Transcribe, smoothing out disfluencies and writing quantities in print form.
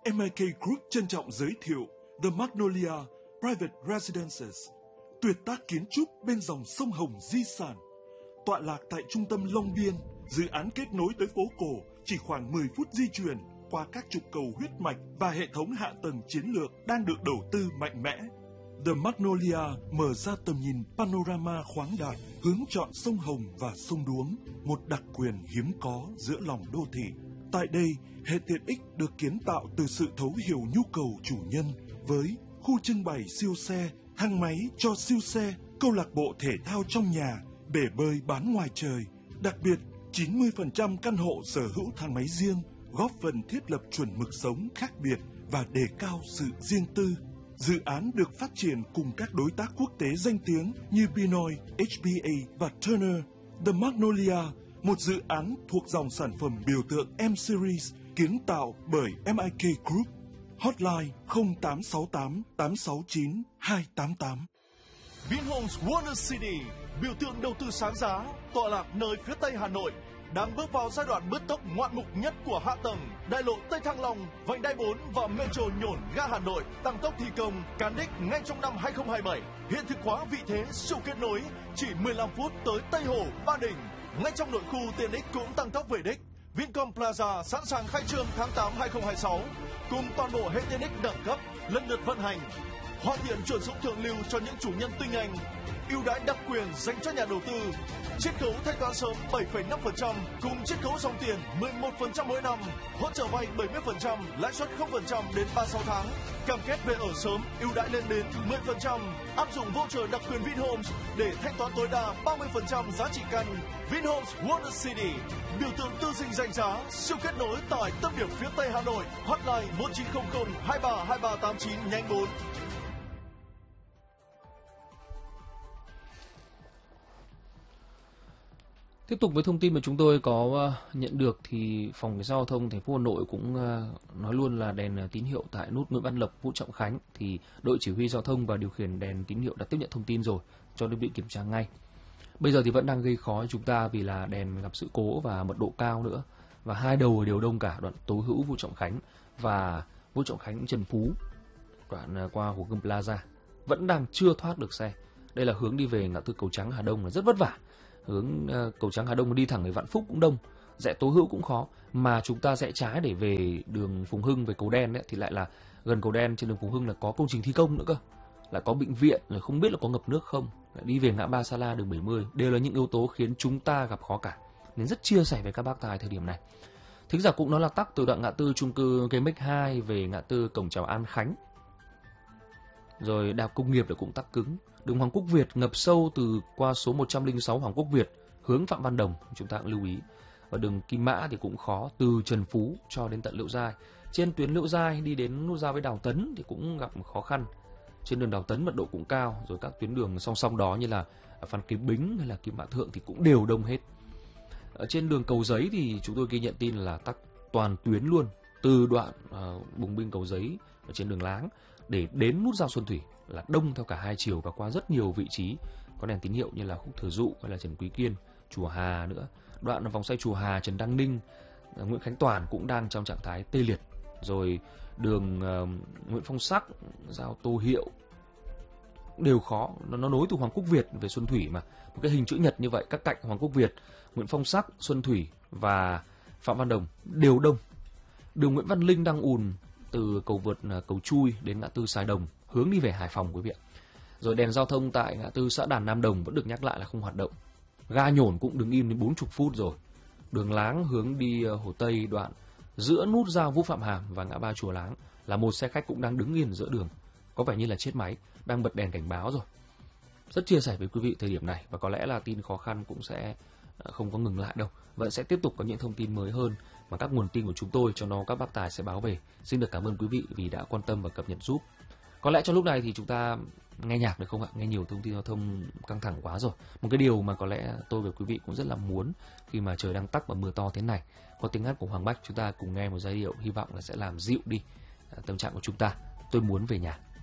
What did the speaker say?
MIK Group trân trọng giới thiệu The Magnolia Private Residences, tuyệt tác kiến trúc bên dòng sông Hồng di sản. Tọa lạc tại trung tâm Long Biên, dự án kết nối tới phố cổ chỉ khoảng 10 phút di chuyển qua các trục cầu huyết mạch và hệ thống hạ tầng chiến lược đang được đầu tư mạnh mẽ. The Magnolia mở ra tầm nhìn panorama khoáng đạt, hướng chọn sông Hồng và sông Đuống, một đặc quyền hiếm có giữa lòng đô thị. Tại đây, hệ tiện ích được kiến tạo từ sự thấu hiểu nhu cầu chủ nhân với khu trưng bày siêu xe, thang máy cho siêu xe, câu lạc bộ thể thao trong nhà, bể bơi bán ngoài trời. Đặc biệt, 90% căn hộ sở hữu thang máy riêng, góp phần thiết lập chuẩn mực sống khác biệt và đề cao sự riêng tư. Dự án được phát triển cùng các đối tác quốc tế danh tiếng như Pinoy, HBA và Turner. The Magnolia, một dự án thuộc dòng sản phẩm biểu tượng M-Series kiến tạo bởi MIK Group. Hotline 0868 869 288. Vinhomes Wonder City, biểu tượng đầu tư sáng giá, tọa lạc nơi phía tây Hà Nội, đang bước vào giai đoạn bứt tốc ngoạn mục nhất của hạ tầng. Đại lộ Tây Thăng Long, vành đai 4 và metro Nhổn ga Hà Nội tăng tốc thi công cán đích ngay trong năm 2027. Hiện thực hóa vị thế siêu kết nối, chỉ 15 phút tới Tây Hồ, Ba Đình. Ngay trong nội khu, tiện ích cũng tăng tốc về đích. Vincom Plaza sẵn sàng khai trương tháng 8 2026 cùng toàn bộ hệ tiện ích đẳng cấp lần lượt vận hành. Hoàn thiện chuẩn dụng thượng lưu cho những chủ nhân tinh anh, ưu đãi đặc quyền dành cho nhà đầu tư, chiết khấu thanh toán sớm 7,5% cùng chiết khấu dòng tiền 11% mỗi năm, hỗ trợ vay 70%, lãi suất 0% đến 36 tháng, cam kết về ở sớm ưu đãi lên đến 10%, áp dụng voucher đặc quyền Vinhomes để thanh toán tối đa 30% giá trị căn. Vinhomes Wonder City, biểu tượng tư dinh danh giá, siêu kết nối tại tâm điểm phía tây Hà Nội. Hotline 1900 23 2389 nhánh 4. Tiếp tục với thông tin mà chúng tôi có nhận được thì Phòng Cảnh sát Giao thông thành phố Hà Nội cũng nói luôn là đèn tín hiệu tại nút Nguyễn Văn Lập, Vũ Trọng Khánh thì đội chỉ huy giao thông và điều khiển đèn tín hiệu đã tiếp nhận thông tin rồi cho đơn vị kiểm tra ngay. Bây giờ thì vẫn đang gây khó cho chúng ta vì là đèn gặp sự cố và mật độ cao nữa, và hai đầu đều đông cả, đoạn Tố Hữu Vũ Trọng Khánh và Vũ Trọng Khánh Trần Phú, đoạn qua Hồ Gươm Plaza vẫn đang chưa thoát được xe. Đây là hướng đi về ngã tư Cầu Trắng Hà Đông là rất vất vả. Hướng Cầu Trắng Hà Đông đi thẳng về Vạn Phúc cũng đông, rẽ Tố Hữu cũng khó, mà chúng ta rẽ trái để về đường Phùng Hưng về Cầu Đen ấy, thì lại là gần Cầu Đen trên đường Phùng Hưng là có công trình thi công nữa cơ, là có bệnh viện, rồi không biết là có ngập nước không, lại đi về ngã ba Sa La đường 70, đều là những yếu tố khiến chúng ta gặp khó cả, nên rất chia sẻ với các bác tài thời điểm này. Thính giả cũng nói là tắc từ đoạn ngã tư chung cư Gmx 2 về ngã tư cổng chào An Khánh, rồi đào công nghiệp là cũng tắc cứng. Đường Hoàng Quốc Việt ngập sâu từ qua số 106 Hoàng Quốc Việt hướng Phạm Văn Đồng, chúng ta cũng lưu ý. Và đường Kim Mã thì cũng khó, từ Trần Phú cho đến tận Liễu Giai. Trên tuyến Liễu Giai đi đến nút giao với Đào Tấn thì cũng gặp khó khăn. Trên đường Đào Tấn mật độ cũng cao, rồi các tuyến đường song song đó như là Phan Kế Bính hay là Kim Mã Thượng thì cũng đều đông hết. Ở trên đường Cầu Giấy thì chúng tôi ghi nhận tin là tắc toàn tuyến luôn, từ đoạn Bùng Binh Cầu Giấy ở trên đường Láng để đến nút giao Xuân Thủy là đông theo cả hai chiều và qua rất nhiều vị trí có đèn tín hiệu như là khúc Thừa Dụ hay là Trần Quý Kiên, Chùa Hà nữa. Đoạn vòng xoay Chùa Hà, Trần Đăng Ninh, Nguyễn Khánh Toàn cũng đang trong trạng thái tê liệt. Rồi đường Nguyễn Phong Sắc, giao Tô Hiệu đều khó, nó nối từ Hoàng Quốc Việt về Xuân Thủy mà, một cái hình chữ nhật như vậy, các cạnh Hoàng Quốc Việt, Nguyễn Phong Sắc, Xuân Thủy và Phạm Văn Đồng đều đông. Đường Nguyễn Văn Linh đang ùn từ cầu vượt Cầu Chui đến ngã tư Sài Đồng hướng đi về Hải Phòng quý vị ạ. Rồi đèn giao thông tại ngã tư xã Đàn Nam Đồng vẫn được nhắc lại là không hoạt động. Ga Nhổn cũng đứng im đến 40 phút rồi. Đường Láng hướng đi Hồ Tây đoạn giữa nút giao Vũ Phạm Hàm và ngã ba Chùa Láng là một xe khách cũng đang đứng yên giữa đường, có vẻ như là chết máy, đang bật đèn cảnh báo rồi. Rất chia sẻ với quý vị thời điểm này, và có lẽ là tin khó khăn cũng sẽ không có ngừng lại đâu, vẫn sẽ tiếp tục có những thông tin mới hơn mà các nguồn tin của chúng tôi cho nó các bác tài sẽ báo về. Xin được cảm ơn quý vị vì đã quan tâm và cập nhật giúp. Có lẽ trong lúc này thì chúng ta nghe nhạc được không ạ? Nghe nhiều thông tin giao thông căng thẳng quá rồi. Một cái điều mà có lẽ tôi và quý vị cũng rất là muốn khi mà trời đang tắc và mưa to thế này, có tiếng hát của Hoàng Bách, chúng ta cùng nghe một giai điệu hy vọng là sẽ làm dịu đi tâm trạng của chúng ta. Tôi muốn về nhà.